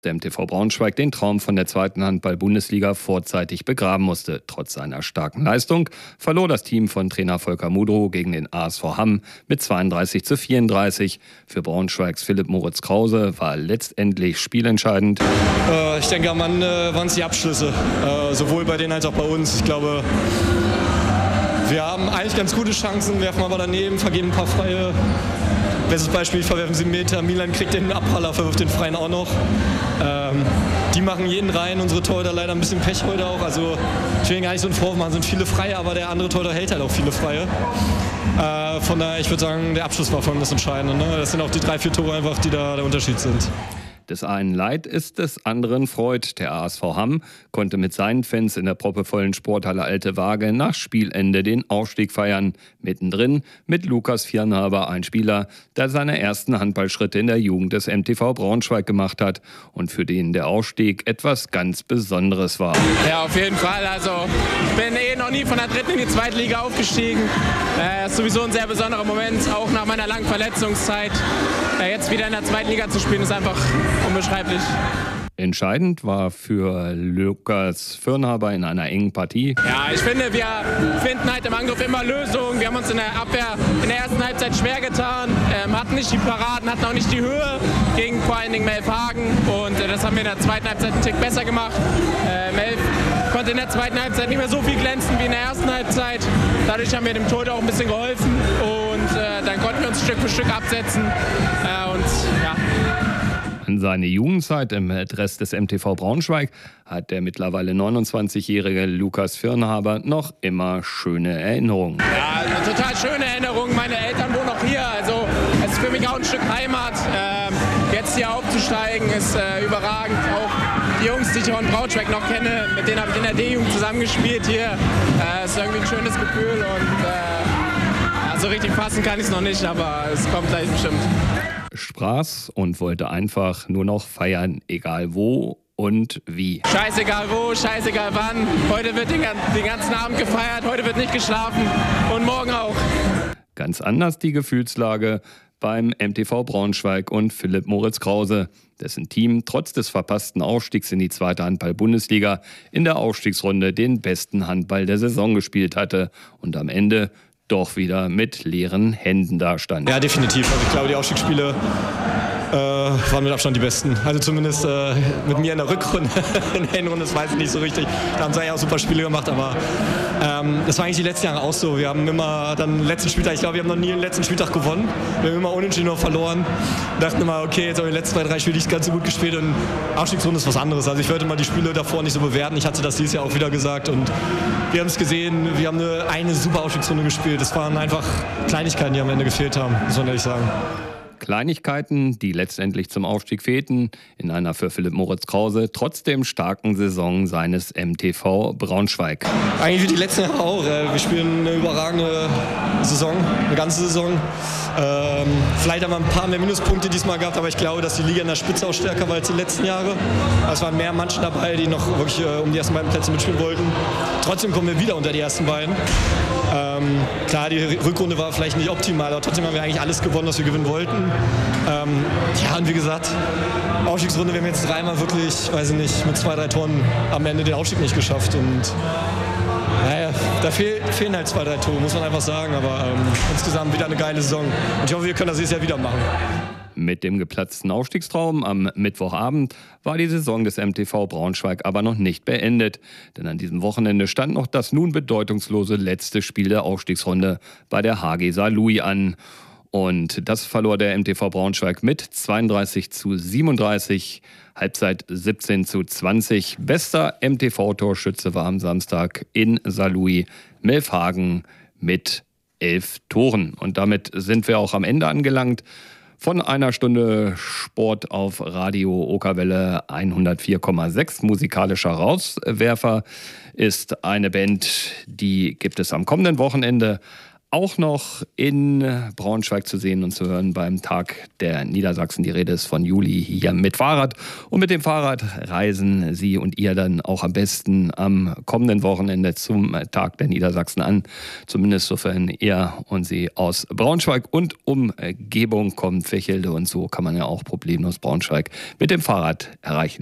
Der MTV Braunschweig den Traum von der zweiten Handball-Bundesliga vorzeitig begraben musste. Trotz seiner starken Leistung verlor das Team von Trainer Volker Mudrow gegen den ASV Hamm mit 32:34. Für Braunschweigs Philipp Moritz Krause war letztendlich spielentscheidend. Ich denke, am Ende waren es die Abschlüsse, sowohl bei denen als auch bei uns. Ich glaube, wir haben eigentlich ganz gute Chancen, werfen aber daneben, vergeben ein paar freie. Bestes Beispiel, verwerfen sie einen Meter, Milan kriegt den Abpraller, verwirft den Freien auch noch. Die machen jeden rein, unsere Torhüter leider ein bisschen Pech heute auch. Also ich will gar nicht so einen Vorwurf machen, sind viele Freie, aber der andere Torhüter hält halt auch viele Freie. Von daher, ich würde sagen, der Abschluss war vor allem das Entscheidende. Ne? Das sind auch die 3-4 Tore einfach, die da der Unterschied sind. Des einen Leid ist des anderen Freud. Der ASV Hamm konnte mit seinen Fans in der proppevollen Sporthalle Alte Waage nach Spielende den Aufstieg feiern. Mittendrin mit Lukas Viernhaber, ein Spieler, der seine ersten Handballschritte in der Jugend des MTV Braunschweig gemacht hat und für den der Aufstieg etwas ganz Besonderes war. Ja, auf jeden Fall. Also ich bin noch nie von der dritten in die zweite Liga aufgestiegen. Ist sowieso ein sehr besonderer Moment, auch nach meiner langen Verletzungszeit. Jetzt wieder in der zweiten Liga zu spielen, ist einfach unbeschreiblich. Entscheidend war für Lukas Viernhaber in einer engen Partie. Ja, ich finde, wir finden halt im Angriff immer Lösungen. Wir haben uns in der Abwehr in der ersten Halbzeit schwer getan, hatten nicht die Paraden, hatten auch nicht die Höhe gegen vor allen Dingen Melf Hagen. Und das haben wir in der zweiten Halbzeit einen Tick besser gemacht. Melf konnte in der zweiten Halbzeit nicht mehr so viel glänzen wie in der ersten Halbzeit. Dadurch haben wir dem Torhüter auch ein bisschen geholfen und dann konnten wir uns Stück für Stück absetzen. An seine Jugendzeit im Dress des MTV Braunschweig hat der mittlerweile 29-jährige Lukas Viernhaber noch immer schöne Erinnerungen. Ja, eine total schöne Erinnerung. Meine Eltern wohnen noch hier, also es ist für mich auch ein Stück Heimat. Jetzt hier aufzusteigen ist überragend. Auch die Jungs, die ich von Braunschweig noch kenne, mit denen habe ich in der D-Jugend zusammengespielt hier. Ist irgendwie ein schönes Gefühl und so richtig fassen kann ich es noch nicht, aber es kommt gleich bestimmt. Spaß und wollte einfach nur noch feiern, egal wo und wie. Scheißegal wo, scheißegal wann. Heute wird den ganzen Abend gefeiert, heute wird nicht geschlafen und morgen auch. Ganz anders die Gefühlslage beim MTV Braunschweig und Philipp Moritz Krause, dessen Team trotz des verpassten Aufstiegs in die zweite Handball-Bundesliga in der Aufstiegsrunde den besten Handball der Saison gespielt hatte und am Ende doch wieder mit leeren Händen dastand. Ja, definitiv. Also ich glaube, die Aufstiegsspiele waren mit Abstand die besten. Also zumindest mit mir in der Rückrunde. In der Hinrunde, das weiß ich nicht so richtig. Da haben sie ja auch super Spiele gemacht, aber das war eigentlich die letzten Jahre auch so. Wir haben immer dann den letzten Spieltag, ich glaube, wir haben noch nie den letzten Spieltag gewonnen. Wir haben immer unentschieden oder verloren. Wir dachten immer, okay, jetzt haben wir die letzten 2-3 Spiele nicht ganz so gut gespielt und Aufstiegsrunde ist was anderes. Also ich würde mal die Spiele davor nicht so bewerten. Ich hatte das dieses Jahr auch wieder gesagt und wir haben es gesehen, wir haben eine super Aufstiegsrunde gespielt. Das waren einfach Kleinigkeiten, die am Ende gefehlt haben, muss man ehrlich sagen. Kleinigkeiten, die letztendlich zum Aufstieg fehlten, in einer für Philipp Moritz Krause trotzdem starken Saison seines MTV Braunschweig. Eigentlich wie die letzten Jahre auch. Wir spielen eine überragende Saison, eine ganze Saison. Vielleicht haben wir ein paar mehr Minuspunkte diesmal gehabt, aber ich glaube, dass die Liga in der Spitze auch stärker war als die letzten Jahre. Es waren mehr Mannschaften dabei, die noch wirklich um die ersten beiden Plätze mitspielen wollten. Trotzdem kommen wir wieder unter die ersten beiden. Klar, die Rückrunde war vielleicht nicht optimal, aber trotzdem haben wir eigentlich alles gewonnen, was wir gewinnen wollten. Ja, und wie gesagt, Aufstiegsrunde, wir haben jetzt dreimal wirklich, weiß ich nicht, mit 2-3 Toren am Ende den Aufstieg nicht geschafft. Und naja, da fehlen halt 2-3 Tore, muss man einfach sagen. Aber insgesamt wieder eine geile Saison. Und ich hoffe, wir können das dieses Jahr wieder machen. Mit dem geplatzten Aufstiegstraum am Mittwochabend war die Saison des MTV Braunschweig aber noch nicht beendet. Denn an diesem Wochenende stand noch das nun bedeutungslose letzte Spiel der Aufstiegsrunde bei der HG Saarlouis an. Und das verlor der MTV Braunschweig mit 32:37, Halbzeit 17:20. Bester MTV-Torschütze war am Samstag in Saarlouis Melf Hagen mit 11 Toren. Und damit sind wir auch am Ende angelangt von einer Stunde Sport auf Radio Okerwelle 104,6. Musikalischer Rauswerfer ist eine Band, die gibt es am kommenden Wochenende auch noch in Braunschweig zu sehen und zu hören beim Tag der Niedersachsen. Die Rede ist von Juli hier mit Fahrrad. Und mit dem Fahrrad reisen Sie und ihr dann auch am besten am kommenden Wochenende zum Tag der Niedersachsen an. Zumindest sofern ihr und Sie aus Braunschweig und Umgebung kommt. Vechelde und so kann man ja auch problemlos Braunschweig mit dem Fahrrad erreichen.